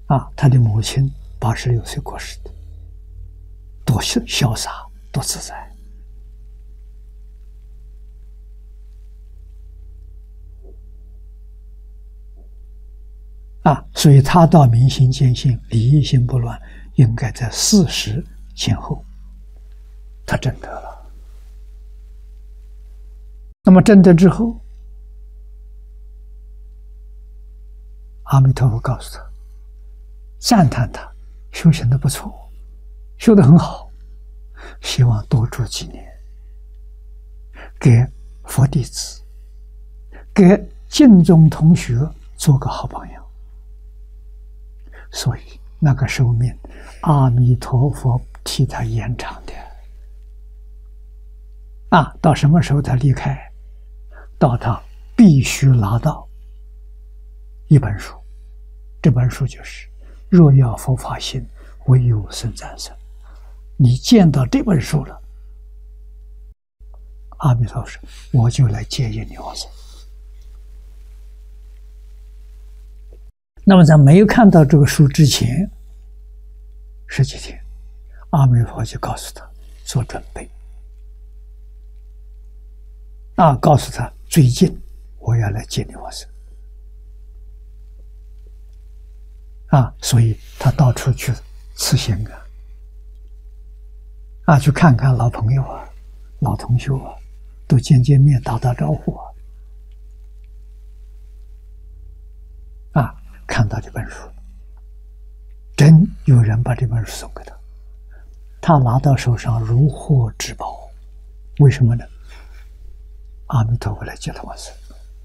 他的母亲86岁过世的，多潇洒，多自在。所以他到明心见性，理一心不乱，应该在40前后，他证得了。那么证得之后，阿弥陀佛告诉他，赞叹他修行的不错，修得很好，希望多住几年，给佛弟子，给净宗同学做个好榜样。所以那个寿命，阿弥陀佛替他延长的。到什么时候他离开？到他必须拿到一本书，这本书就是“若要佛法行，唯有僧赞僧”。你见到这本书了，阿弥陀佛说：“我就来接引你往生。”那么在没有看到这个书之前10几天，阿弥陀佛就告诉他做准备，告诉他最近我要来接你往生。所以他到处去辞行去看看老朋友老同学都见面打招呼看到这本书，真有人把这本书送给他，他拿到手上如获至宝。为什么呢？阿弥陀佛来接他往生。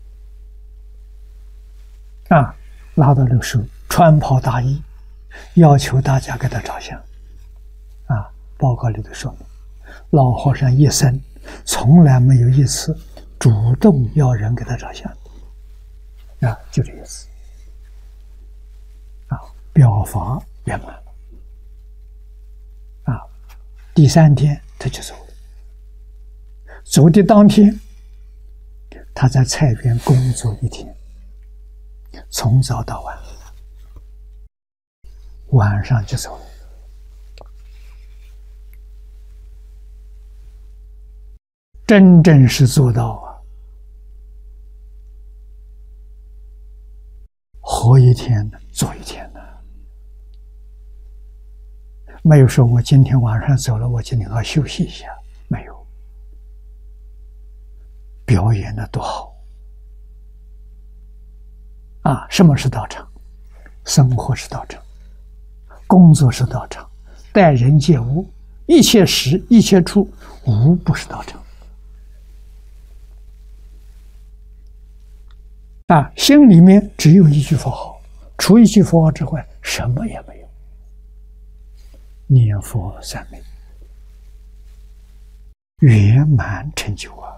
拿到这个书，穿袍大衣，要求大家给他照相。报告里头说明，老和尚一生从来没有一次主动要人给他照相。就这意思。表法圆满了。第3天他就走了。走的当天，他在菜园工作1天，从早到晚，晚上就走了。真正是做到活1天做1天的，没有说我今天晚上走了，我今天要休息一下，没有。表演的多好什么是道场？生活是道场，工作是道场，待人接物，一切时一切处无不是道场。心里面只有一句佛号，除一句佛号之外，什么也没有。念佛3昧，圆满成就